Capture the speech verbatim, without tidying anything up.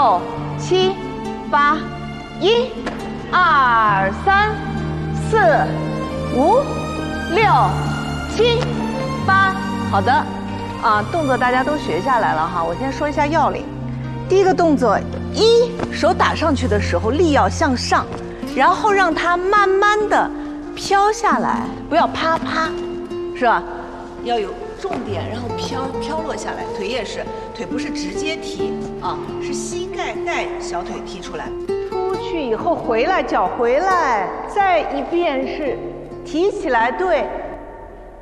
六、七、八，一、二、三、四、五、六、七、八。好的，啊，动作大家都学下来了哈。我先说一下要领。第一个动作，一，手打上去的时候力要向上，然后让它慢慢的飘下来，不要啪啪，是吧？要有重点，然后飘飘落下来。腿也是，腿不是直接踢啊，是膝盖带小腿踢出来。出去以后回来，脚回来，再一遍是提起来，对。